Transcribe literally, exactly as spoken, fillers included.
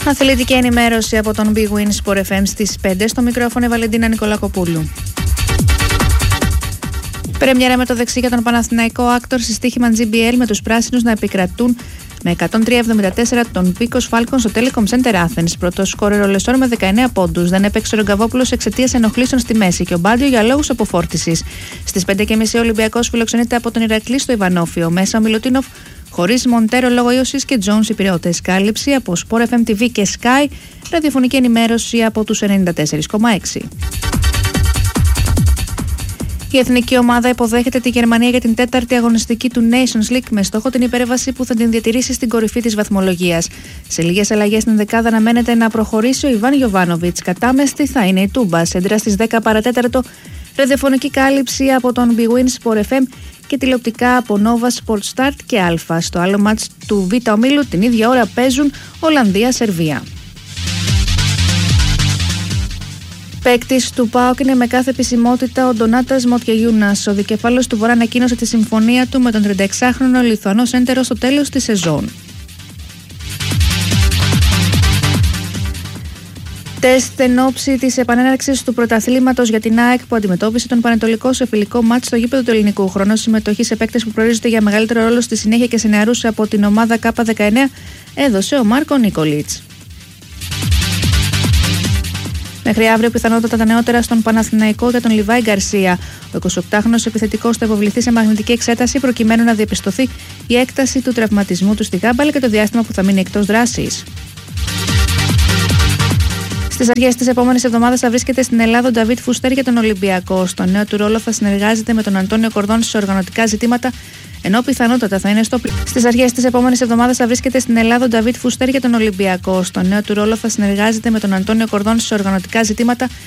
Αθλητική ενημέρωση από τον Big Win Sport εφ εμ στις πέντε. Στο μικρόφωνο η Βαλεντίνα Νικολακοπούλου. Πρέμιερα με το δεξί για τον Παναθηναϊκό Άκτορ στη στοίχημα τζι μπι ελ με τους πράσινους να επικρατούν με εκατόν τρία εβδομήντα τέσσερα τον Picos Falcons στο Telecom Center Athens. Πρώτος σκόρερ ο Λεσόρ με δεκαεννέα πόντους. Δεν έπαιξε ο Ρογκαβόπουλος εξαιτίας ενοχλήσεων στη μέση και ο Μπάντιο για λόγους αποφόρτισης. Στις πέντε και μισή ο Ολυμπιακός φιλοξενείται από τον Ηρακλή στο Ιβανόφιο. Μέσα ο Μιλουτίνοφ χωρίς Μοντέρο λόγω ίωσης και Τζόνς οι Πειραιώτες. Κάλυψη από Sport εφ εμ τι βι και Sky. Ραδιοφωνική ενημέρωση από τους ενενήντα τέσσερα κόμμα έξι. Η εθνική ομάδα υποδέχεται τη Γερμανία για την τέταρτη αγωνιστική του Nations League με στόχο την υπέρβαση που θα την διατηρήσει στην κορυφή της βαθμολογίας. Σε λίγες αλλαγές στην δεκάδα αναμένεται να προχωρήσει ο Ιβάν Γιοβάνοβιτς. Κατάμεστη θα είναι η Τούμπα. Σέντρα στις δέκα παρατέταρτο. Ραδιοφωνική κάλυψη από τον Big Win Sport εφ εμ και τηλεοπτικά από Nova Sport Start και Alpha. Στο άλλο μάτς του Β' ομίλου την ίδια ώρα παίζουν Ολλανδία-Σερβία. Παίκτης του ΠΑΟΚ είναι με κάθε επισημότητα ο Ντονάτας Μοτιαγιούνας. Ο δικεφάλος του Βορρά ανακοίνωσε τη συμφωνία του με τον τρινταεξάχρονο Λιθουανό σέντερο στο τέλος της σεζόν. Τεστ εν ώψη της επανέναρξης του πρωταθλήματος για την ΑΕΚ που αντιμετώπισε τον Πανετολικό σε φιλικό μάτς στο γήπεδο του Ελληνικού. Χρονός συμμετοχής σε παίκτες που προορίζονται για μεγαλύτερο ρόλο στη συνέχεια και σε νεαρούς από την ομάδα Κ δεκαεννέα έδωσε ο Μάρκο Νίκολιτς. Μέχρι αύριο πιθανότατα τα νεότερα στον Παναθηναϊκό για τον Λιβάη Γκαρσία. Ο εικοσιοκτάχρονος επιθετικός θα υποβληθεί σε μαγνητική εξέταση προκειμένου να διαπιστωθεί η έκταση του τραυματισμού του στη γάμπα αλλά και το διάστημα που θα μείνει εκτός δράσης. Στις αρχές της επόμενης εβδομάδας θα βρίσκεται στην Ελλάδα ο Νταβίτ Φουστέρ για τον Ολυμπιακό. Στο νέο του ρόλο θα συνεργάζεται με τον Αντώνιο Κορδόν σε οργανωτικά ζητήματα, ενώ πιθανότατα θα είναι στο πλ... Στις αρχές της επόμενης εβδομάδας θα βρίσκεται στην Ελλάδα ο Νταβίτ Φουστέρ για τον Ολυμπιακό. Στο νέο του ρόλο θα συνεργάζεται με τον Αντώνιο Κορδόν σε οργανωτικά ζητήματα,